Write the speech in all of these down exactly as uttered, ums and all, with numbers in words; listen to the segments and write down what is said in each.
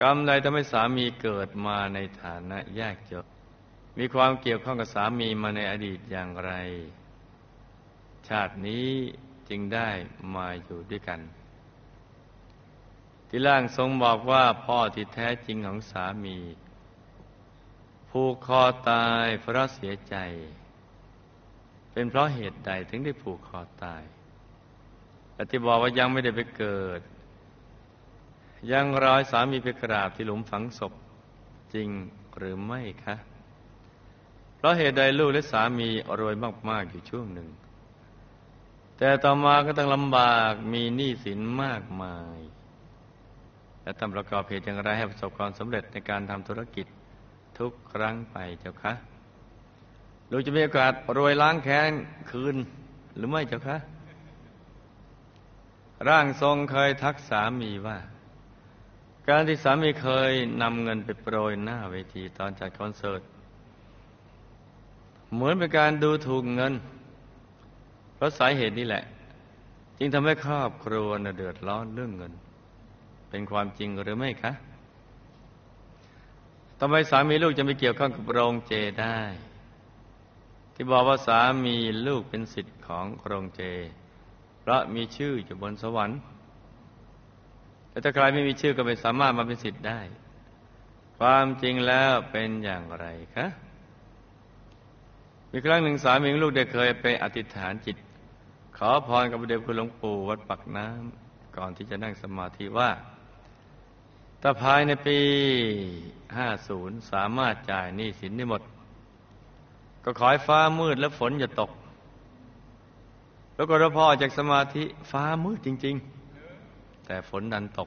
กรรมใดทำให้สามีเกิดมาในฐานะยากจนมีความเกี่ยวข้องกับสามีมาในอดีตอย่างไร ชาตินี้จึงได้มาอยู่ด้วยกัน ที่ร่างทรงบอกว่าพ่อที่แท้จริงของสามีผูกคอตายเพราะเสียใจเป็นเพราะเหตุใดถึงได้ผูกคอตายและที่บอกว่ายังไม่ได้ไปเกิดยังรอให้สามีไปกราบที่หลุมฝังศพจริงหรือไม่คะเพราะเหตุใดลูกและสามีรวยมากๆอยู่ช่วงหนึ่งแต่ต่อมาก็ต้องลำบากมีหนี้สินมากมายและต้องประกอบเหตุอย่างไรให้ประสบความสำเร็จในการทำธุรกิจทุกครั้งไปเจ้าคะลูกจะมีโอกาสรวยล้างแค้นคืนหรือไม่เจ้าคะร่างทรงเคยทักสามีว่าการที่สามีเคยนำเงินไปโปรยหน้าเวทีตอนจัดคอนเสิร์ตเหมือนเป็นการดูถูกเงินเพราะสาเหตุนี้แหละจึงทำให้ครอบครัวน่ะเดือดร้อนเรื่องเงินเป็นความจริงหรือไม่คะทำไมสามีลูกจะไม่เกี่ยวข้องกับโรงเจได้ที่บอกว่าสามีลูกเป็นศิษย์ของโรงเจเพราะมีชื่ออยู่บนสวรรค์แต่ถ้าใครไม่มีชื่อก็ไม่สามารถมาเป็นศิษย์ได้ความจริงแล้วเป็นอย่างไรคะมีครั้งหนึ่งสามีลูกได้เคยไปอธิษฐานจิตขอพรกับพระเดชคุณหลวงปู่วัดปากน้ำก่อนที่จะนั่งสมาธิว่าถ้าภายในปีห้าสิบสามารถจ่ายหนี้สินได้หมดก็ขอให้ฟ้ามืดและฝนอย่าตกแล้วก็พอจากสมาธิฟ้ามืดจริงๆแต่ฝนดันตก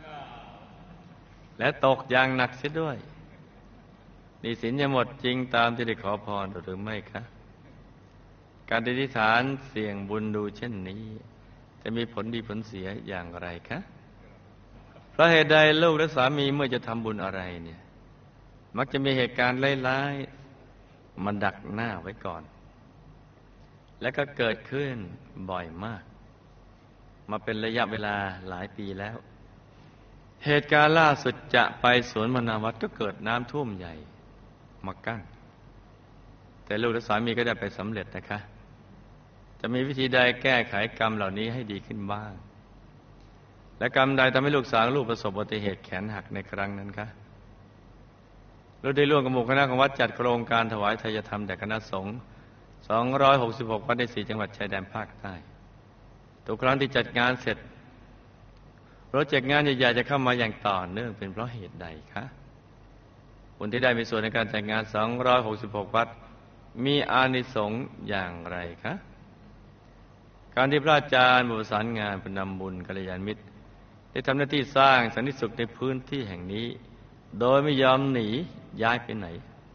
และตกอย่างหนักเสียด้วยหนี้สินจะหมดจริงตามที่ได้ขอพรหรือไม่คะการอธิษฐานเสี่ยงบุญดูเช่นนี้จะมีผลดีผลเสียอย่างไรคะเพราะเหตุใดลูกและสามีเมื่อจะทำบุญอะไรเนี่ยมักจะมีเหตุการณ์ร้ายๆมาดักหน้าไว้ก่อนและก็เกิดขึ้นบ่อยมากมาเป็นระยะเวลาหลายปีแล้วเหตุการณ์ล่าสุดจะไปสวนมนาวัดก็เกิดน้ำท่วมใหญ่มากั้นแต่ลูกและสามีก็ได้ไปสำเร็จนะคะจะมีวิธีใดแก้ไขกรรมเหล่านี้ให้ดีขึ้นบ้างและกรรมใดทำให้ลูกสาวลูกประสบอุบัติเหตุแขนหักในครั้งนั้นคะเราได้ร่วมกับหมู่คณะของวัดจัดโครงการถวายทายธรรมแด่คณะสงฆ์สองร้อยหกสิบหกวัดในสี่จังหวัดชายแดนภาคใต้ทุกครั้งที่จัดงานเสร็จโปรเจกต์งานใหญ่ๆจะเข้ามาอย่างต่อเนื่องเป็นเพราะเหตุใดคะคนที่ได้มีส่วนในการจัดงานสองร้อยหกสิบหกวัดมีอานิสงส์อย่างไรคะการที่พระอาจารย์ประสานงานเป็นนำบุญกัลยาณมิตรได้ทำหน้าที่สร้างสันติสุขในพื้นที่แห่งนี้โดยไม่ยอมหนีย้ายไปไหน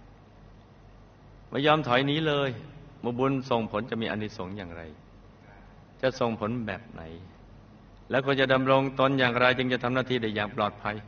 ไม่ยอมถอยหนีเลยมุบุญส่งผลจะมีอานิสงส์อย่างไรจะส่งผลแบบไหนแล้วก็จะดำรงตนอย่างไรจึงจะทำหน้าที่ได้อย่างปลอดภัย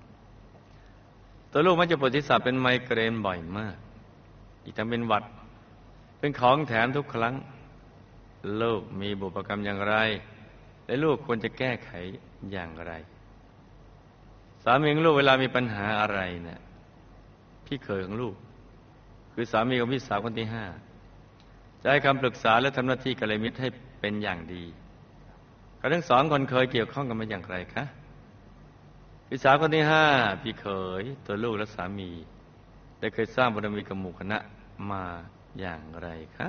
ตัวลูกมักจะปวดศีรษะเป็นไมเกรนบ่อยมากอีกทั้งเป็นหวัดเป็นของแถมทุกครั้งลูกมีบุพกรรมอย่างไรและลูกควรจะแก้ไขอย่างไรสามีของลูกเวลามีปัญหาอะไรเนี่ยพี่เขยของลูกคือสามีของพี่สาวคนที่ห้าจะให้คำปรึกษาและทำหน้าที่กัลยาณมิตรให้เป็นอย่างดีเขาทั้งสองคนเคยเกี่ยวข้องกันมาอย่างไรคะพี่สาวคนที่ห้าพี่เขยตัวลูกและสามีได้เคยสร้างบารมีกับหมู่คณะมาอย่างไรคะ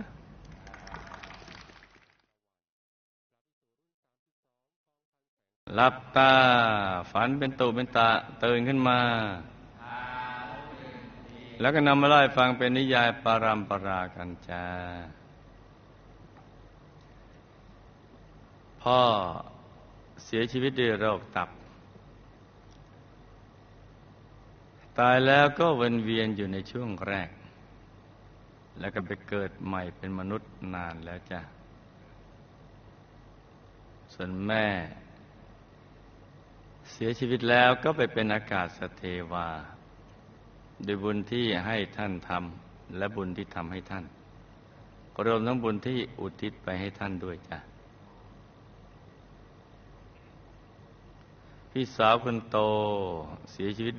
หลับตาฝันเป็นตุเป็นตะตื่นขึ้นมาแล้วก็นำมาเล่าให้ฟังเป็นนิยายปารัมปรากันจ้าพ่อเสียชีวิตด้วยโรคตับตายแล้วก็วนเวียนอยู่ในช่วงแรกแล้วก็ไปเกิดใหม่เป็นมนุษย์นานแล้วจ้ะส่วนแม่เสียชีวิตแล้วก็ไปเป็นอากาศเทวาด้วยบุญที่ให้ท่านทำและบุญที่ทำให้ท่านรวมทั้งบุญที่อุทิศไปให้ท่านด้วยจ้ะพี่สาวคนโตเสียชีวิต